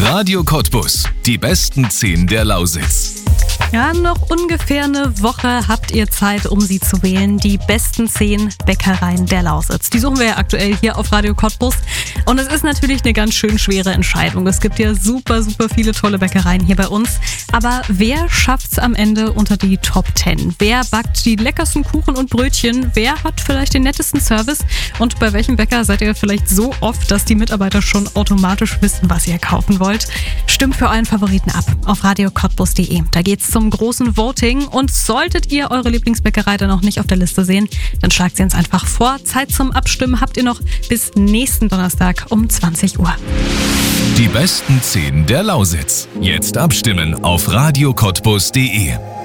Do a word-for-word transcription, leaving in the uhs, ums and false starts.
Radio Cottbus, die besten zehn der Lausitz. Ja, noch ungefähr eine Woche habt ihr Zeit, um sie zu wählen. Die besten zehn Bäckereien der Lausitz. Die suchen wir ja aktuell hier auf Radio Cottbus. Und es ist natürlich eine ganz schön schwere Entscheidung. Es gibt ja super, super viele tolle Bäckereien hier bei uns. Aber wer schafft's am Ende unter die Top zehn? Wer backt die leckersten Kuchen und Brötchen? Wer hat vielleicht den nettesten Service? Und bei welchem Bäcker seid ihr vielleicht so oft, dass die Mitarbeiter schon automatisch wissen, was ihr kaufen wollt? Stimmt für euren Favoriten ab auf radio cottbus punkt de. Da geht's zum großen Voting. Und solltet ihr eure Lieblingsbäckerei dann noch nicht auf der Liste sehen, dann schlagt sie uns einfach vor. Zeit zum Abstimmen habt ihr noch bis nächsten Donnerstag um zwanzig Uhr. Die besten zehn der Lausitz. Jetzt abstimmen auf radio cottbus punkt de.